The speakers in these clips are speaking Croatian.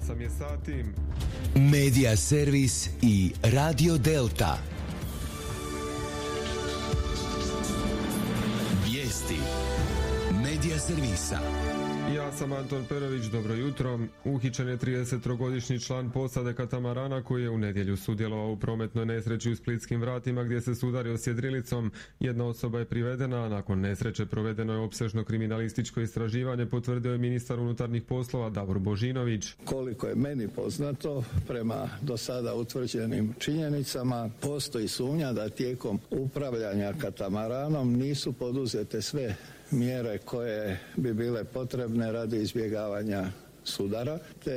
8 je sati. Media Servis i Radio Delta. Vijesti Media Servisa. Ja sam Anton Perović, dobro jutro. Uhićen je 33-godišnji član posade katamarana koji je u nedjelju sudjelovao u prometnoj nesreći u Splitskim vratima gdje se sudario s jedrilicom. Jedna osoba je privedena, a nakon nesreće provedeno je opsežno kriminalističko istraživanje, potvrdio je ministar unutarnjih poslova Davor Božinović. Koliko je meni poznato, prema do sada utvrđenim činjenicama, postoji sumnja da tijekom upravljanja katamaranom nisu poduzete sve mjere koje bi bile potrebne radi izbjegavanja sudara, te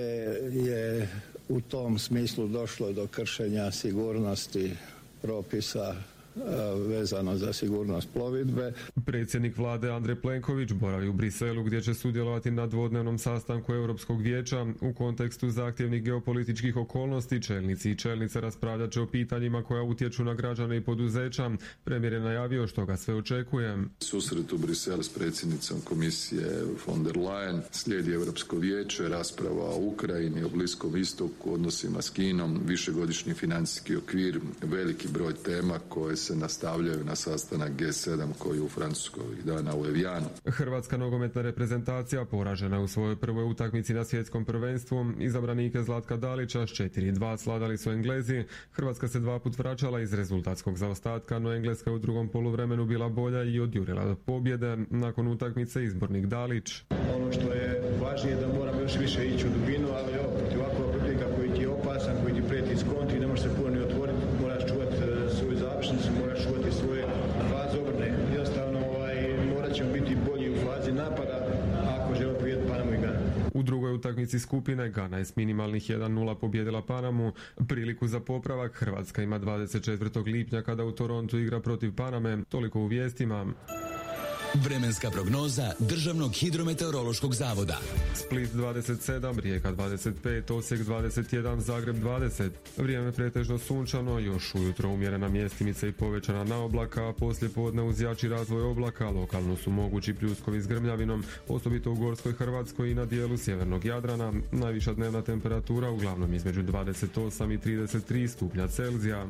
je u tom smislu došlo do kršenja sigurnosti propisa vezano za sigurnost plovidbe. Predsjednik vlade Andrej Plenković boravi u Briselu gdje će sudjelovati na dvodnevnom sastanku Europskog vijeća. U kontekstu zahtjevnih geopolitičkih okolnosti čelnici i čelnice raspravljat će o pitanjima koja utječu na građane i poduzeća. Premijer je najavio što ga sve očekuje. Susret u Briselu s predsjednicom komisije von der Leyen, slijedi Europsko vijeće, rasprava o Ukrajini, o Bliskom istoku, odnosima s Kinom, višegodišnji financijski okvir, veliki broj tema koje se nastavljaju na sastanak G7 koji je u Francuskoj ovih dana u Evianu. Hrvatska nogometna reprezentacija poražena u svojoj prvoj utakmici na svjetskom prvenstvu. Izabranike Zlatka Dalića s 4:2 sladali su Englezi. Hrvatska se 2 put vraćala iz rezultatskog zaostatka, no Engleska u drugom poluvremenu bila bolja i odjurila do pobjede. Nakon utakmice izbornik Dalić. Ono što je važnije da moramo još više ići u dubinu, ali protiv ovakvog protivnika koji ti je opasan, koji ti prijeti iz kontri, ne možeš se puno ni otvoriti, moraš čuvati svoju završnicu, moraš čuvati svoje faze obrane. Jednostavno morat ćemo biti bolji u fazi napada ako želimo pobijediti Panamu i Ganu. U drugoj utakmici skupine Gana je s minimalnih 1:0 pobjedila Panamu. Priliku za popravak Hrvatska ima 24. lipnja kada u Torontu igra protiv Paname. Toliko u vijestima. Vremenska prognoza Državnog hidrometeorološkog zavoda. Split 27, Rijeka 25, Osijek 21, Zagreb 20. Vrijeme pretežno sunčano, još ujutro umjerena mjestimica i povećana naoblaka, a poslije podne uz jači razvoj oblaka lokalno su mogući pljuskovi s grmljavinom, osobito u Gorskoj Hrvatskoj i na dijelu sjevernog Jadrana. Najviša dnevna temperatura uglavnom između 28 i 33 stupnja Celzija.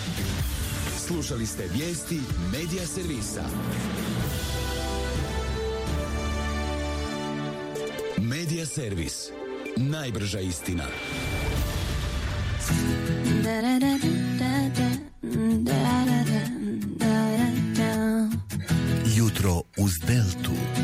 Slušali ste vijesti Media Servisa. Media Servis. Najbrža istina. Jutro uz Deltu.